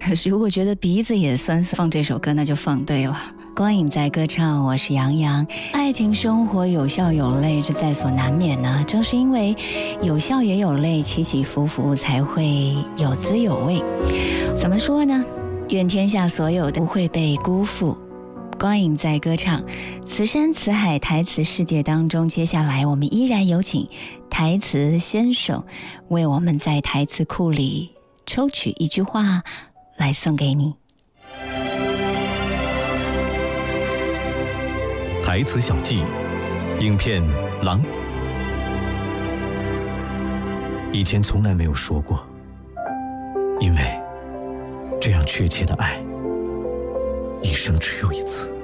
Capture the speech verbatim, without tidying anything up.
如果觉得鼻子也酸酸，放这首歌那就放对了。光影在歌唱，我是杨洋。爱情生活有笑有泪，这在所难免呢。正是因为有笑也有泪，起起伏伏才会有滋有味。怎么说呢？愿天下所有的不会被辜负。光影在歌唱，此山此海台词世界当中，接下来我们依然有请台词先生为我们在台词库里抽取一句话来送给你。 台词小记，影片《狼》。以前从来没有说过，因为这样确切的爱，一生只有一次。